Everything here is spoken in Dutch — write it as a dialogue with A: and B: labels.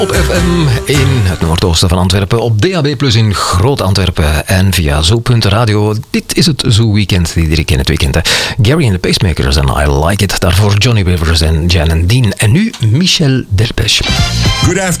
A: Op FM in het noordoosten van Antwerpen, op DAB Plus in Groot-Antwerpen en via Zo.radio. Dit is het Zo Weekend, iedere keer in het weekend. Hè. Gary and the Pacemakers en I Like It. Daarvoor Johnny Rivers en Jan and Dean. En nu Michel Delpech.
B: Good afternoon.